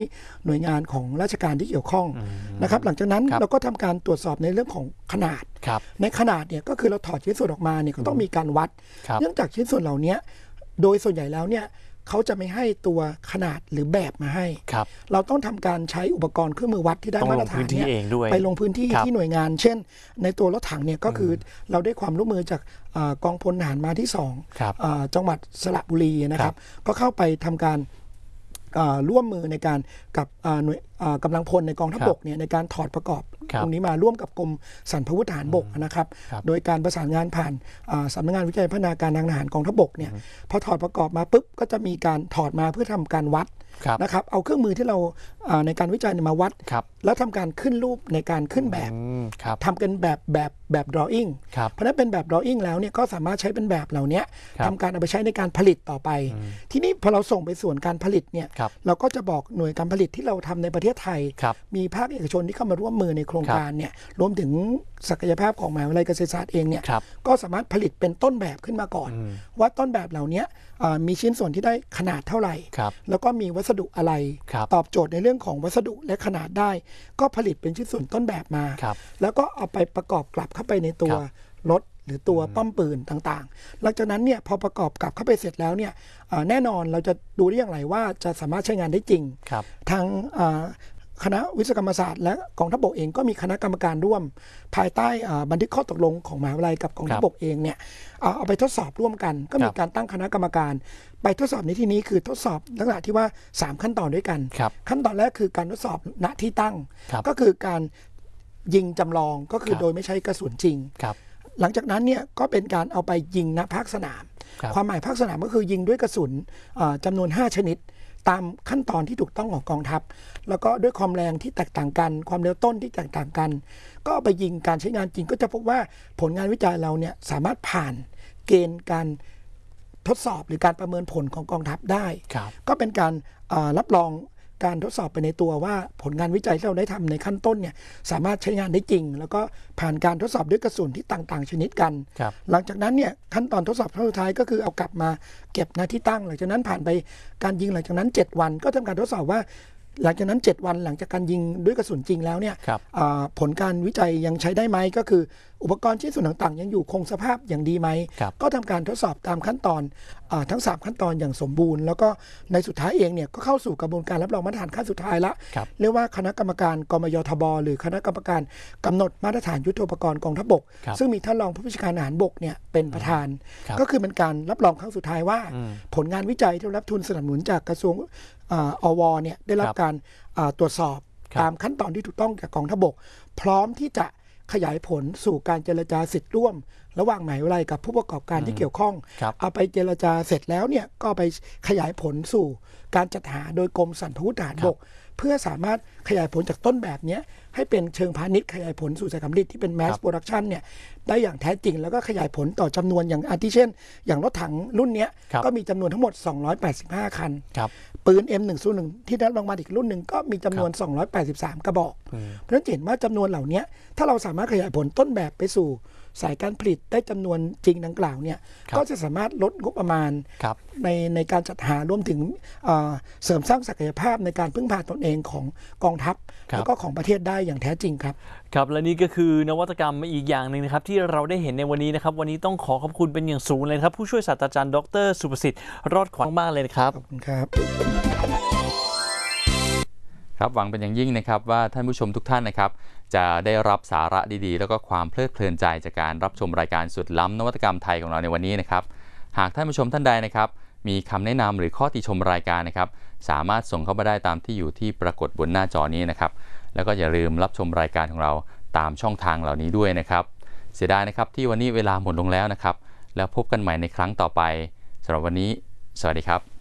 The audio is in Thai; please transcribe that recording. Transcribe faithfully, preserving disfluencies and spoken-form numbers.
หน่วยงานของราชการที่เกี่ยวข้องนะครับหลังจากนั้นเราก็ทำการตรวจสอบในเรื่องของขนาดในขนาดเนี่ยก็คือเราถอดชิ้นส่วนออกมาเนี่ยก็ต้องมีการวัดเนื่องจากชิ้นส่วนเหล่านี้โดยส่วนใหญ่แล้วเนี่ยเขาจะไม่ให้ตัวขนาดหรือแบบมาให้เราต้องทำการใช้อุปกรณ์เครื่องมือวัดที่ได้มาตรฐานเนี่ยไปลงพื้นที่ที่หน่วยงานเช่นในตัวรถถังเนี่ยก็คือเราได้ความร่วมมือจากกองพลทหารมาที่สองจังหวัดสระบุรีนะครับก็เข้าไปทำการร่วมมือในการกับหน่วยกำลังพลในกองทัพบกเนี่ยในการถอดประกอบตรงนี้มาร่วมกับกรมสรรพาวุธทหารบกนะครับโดยการประสานงานผ่านสำนักงานวิจัยพัฒนาการทางทหารกองทัพบกเนี่ยพอถอดประกอบมาปุ๊บก็จะมีการถอดมาเพื่อทำการวัดนะครับเอาเครื่องมือที่เราในการวิจัยมาวัดแล้วทำการขึ้นรูปในการขึ้นแบบทำกันแบบแบบแบบ drawing เพราะนั้นเป็นแบบ drawing แล้วเนี่ยก็สามารถใช้เป็นแบบเหล่านี้ทำการเอาไปใช้ในการผลิตต่อไปที่นี่พอเราส่งไปส่วนการผลิตเนี่ยเราก็จะบอกหน่วยการผลิตที่เราทำในประเทศไทยมีภาคเอกชนที่เข้ามาร่วมมือในโครงการเนี่ยรวมถึงศักยภาพของมหาวิทยาลัยเกษตรศาสตร์เองเนี่ยก็สามารถผลิตเป็นต้นแบบขึ้นมาก่อนว่าต้นแบบเหล่านี้มีชิ้นส่วนที่ได้ขนาดเท่าไหร่แล้วก็มีวัสดุอะไรตอบโจทย์ในเรื่องของวัสดุและขนาดได้ก็ผลิตเป็นชิ้นส่วนต้นแบบมาแล้วก็เอาไปประกอบกลับเข้าไปในตัวรถหรือตัวป้อมปืนต่างๆหลังจากนั้นเนี่ยพอประกอบกลับเข้าไปเสร็จแล้วเนี่ยแน่นอนเราจะดูได้อย่างไรว่าจะสามารถใช้งานได้จริงทางคณะวิศวกรรมศาสตร์และกองทัพบกเองก็มีคณะกรรมการร่วมภายใต้บันทึกข้อตกลงของมหาวิทยาลัยกับกองทัพบกเองเนี่ยเอาไปทดสอบร่วมกันก็มีการตั้งคณะกรรมการไปทดสอบในที่นี้คือทดสอบลักษณะที่ว่าสามขั้นตอนด้วยกันขั้นตอนแรกคือการทดสอบณที่ตั้งก็คือการยิงจำลองก็คือโดยไม่ใช้กระสุนจริงหลังจากนั้นเนี่ยก็เป็นการเอาไปยิงณภาคสนามความหมายภาคสนามก็คือยิงด้วยกระสุนจำนวนห้าชนิดตามขั้นตอนที่ถูกต้องของกองทัพแล้วก็ด้วยความแรงที่แตกต่างกันความเร็วต้นที่แตกต่างกันก็ไปยิงการใช้งานจริงก็จะพบว่าผลงานวิจัยเราเนี่ยสามารถผ่านเกณฑ์การทดสอบหรือการประเมินผลของกองทัพได้ก็เป็นการรับรองการทดสอบไปในตัวว่าผลงานวิจัยที่เราได้ทำในขั้นต้นเนี่ยสามารถใช้งานได้จริงแล้วก็ผ่านการทดสอบด้วยกระสุนที่ต่างๆชนิดกันหลังจากนั้นเนี่ยขั้นตอนทดสอบครั้งสุดท้ายก็คือเอากลับมาเก็บหน้าที่ตั้งหลังจากนั้นผ่านไปการยิงหลังจากนั้นเจ็ดวันก็ทำการทดสอบว่าหลังจากนั้นเจ็ดวันหลังจากการยิงด้วยกระสุนจริงแล้วเนี่ยผลการวิจัยยังใช้ได้ไหมก็คืออุปกรณ์ชิ้นส่วนต่างๆยังอยู่คงสภาพอย่างดีไหมก็ทำการทดสอบตามขั้นตอนทั้งสามขั้นตอนอย่างสมบูรณ์แล้วก็ในสุดท้ายเองเนี่ยก็เข้าสู่กระบวนการรับรองมาตรฐานขั้นสุดท้ายละเรียกว่าคณะกรรมการกมยทบหรือคณะกรรมการกำหนดมาตรฐานยุทโธปกรณ์กองทัพบกซึ่งมีท่านรองผู้บัญชาการทหารบกเนี่ยเป็นประธานก็คือเป็นการรับรองครั้งสุดท้ายว่าผลงานวิจัยที่รับทุนสนับสนุนจากกระทรวงอวเนี่ยได้รับการตรวจสอบตามขั้นตอนที่ถูกต้องจากกองทัพบกพร้อมที่จะขยายผลสู่การเจรจาสิทธิ์ร่วมระหว่างมหาวิทยาลัยกับผู้ประกอบการที่เกี่ยวข้องเอาไปเจรจาเสร็จแล้วเนี่ยก็ไปขยายผลสู่การจัดหาโดยกรมสรรพาวุธทหารบกเพื่อสามารถขยายผลจากต้นแบบนี้ให้เป็นเชิงพาณิชย์ขยายผลสู่สายการผลิตที่เป็น mass production เนี่ยได้อย่างแท้จริงแล้วก็ขยายผลต่อจำนวนอย่างอาทิเช่นอย่างรถถังรุ่นนี้ก็มีจำนวนทั้งหมดสองร้อยแปดสิบห้าคันปืน เอ็ม หนึ่งศูนย์หนึ่ง ที่ได้รางวัลอีกรุ่นหนึ่งก็มีจำนวนสองร้อยแปดสิบสามกระบอกเพราะฉะนั้นเห็นว่าจำนวนเหล่านี้ถ้าเราสามารถขยายผลต้นแบบไปสู่สายการผลิตได้จำนวนจริงดังกล่าวเนี่ยก็จะสามารถลดงบประมาณในในการจัดหารวมถึงเสริมสร้างศักยภาพในการพึ่งพาตนเองของกองทัพแล้วก็ของประเทศได้อย่างแท้จริงครับครับและนี่ก็คือนวัตกรรมอีกอย่างหนึ่งนะครับที่เราได้เห็นในวันนี้นะครับวันนี้ต้องขอขอบคุณเป็นอย่างสูงเลยครับผู้ช่วยศาสตราจารย์ดรสุประสิทธิ์รอดขวัญมากเลยนะครับขอบคุณครับครับหวังเป็นอย่างยิ่งนะครับว่าท่านผู้ชมทุกท่านนะครับจะได้รับสาระดีๆแล้วก็ความเพลิดเพลินใจจากการรับชมรายการสุดล้ำนวัตกรรมไทยของเราในวันนี้นะครับหากท่านผู้ชมท่านใดนะครับมีคำแนะนำหรือข้อติชมรายการนะครับสามารถส่งเข้ามาได้ตามที่อยู่ที่ปรากฏบนหน้าจอนี้นะครับแล้วก็อย่าลืมรับชมรายการของเราตามช่องทางเหล่านี้ด้วยนะครับเสียดายนะครับที่วันนี้เวลาหมดลงแล้วนะครับแล้วพบกันใหม่ในครั้งต่อไปสำหรับวันนี้สวัสดีครับ